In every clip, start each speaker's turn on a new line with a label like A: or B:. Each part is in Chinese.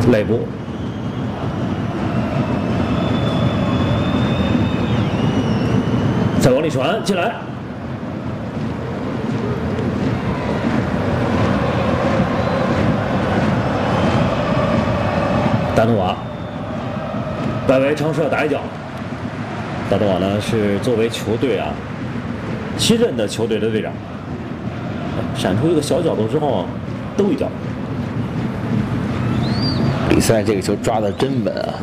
A: 肋部。再往里传进来，达努瓦外围长射打一脚。达努瓦呢是作为球队新任的球队的队长，闪出一个小角度之后兜一脚。
B: 比赛这个球抓得真稳啊！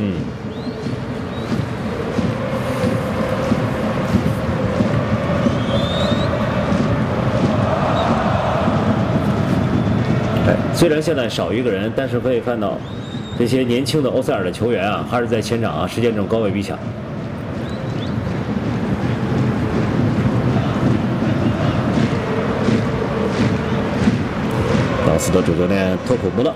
A: 虽然现在少一个人，但是可以看到这些年轻的欧塞尔的球员还是在前场实现这种高位逼抢。劳斯的主教练托普穆勒。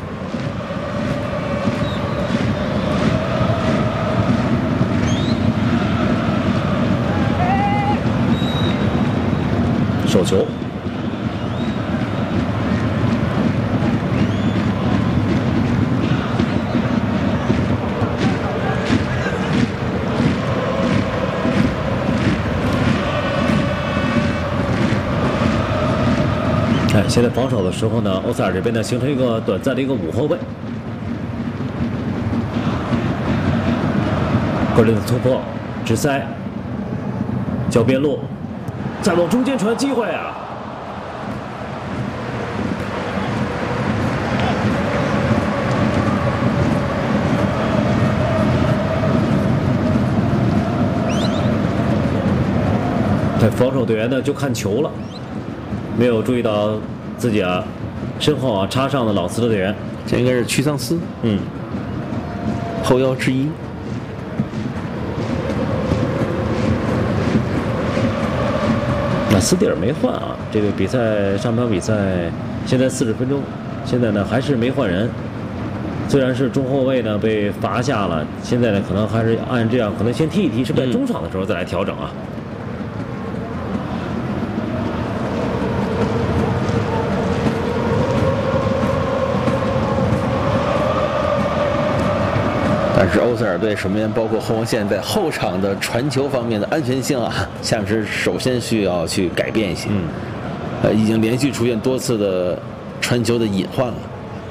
A: 手球。现在防守的时候呢，欧塞尔这边呢形成一个短暂的一个5后卫。格林的突破，直塞，交边路，再往中间传，机会这防守队员呢就看球了，没有注意到自己身后插上了老斯的队员。
B: 这应该是屈桑斯，后腰之一。
A: 那斯蒂尔没换这个比赛上场比赛现在40分钟，现在呢还是没换人。虽然是中后卫呢被罚下了，现在呢可能还是按这样，可能先踢一踢，是在中场的时候再来调整
B: 但是欧塞尔队首先包括后防线在后场的传球方面的安全性下面是首先需要去改变一些。已经连续出现多次的传球的隐患了。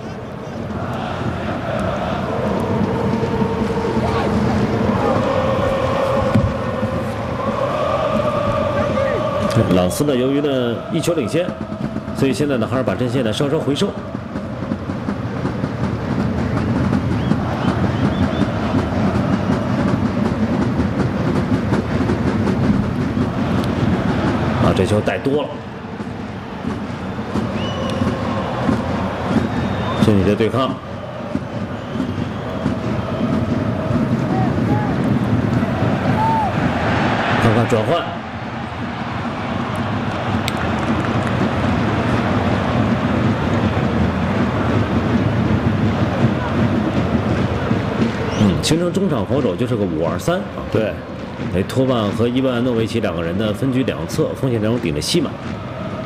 A: 朗斯呢，由于呢1球领先，所以现在呢还是把阵线呢稍稍回收。这球带多了，身体的对抗，看看转换，形成中场防守就是个5-2-3
B: 对。
A: 托曼和伊万诺维奇2个人呢分居两侧，锋线阵容顶着西马。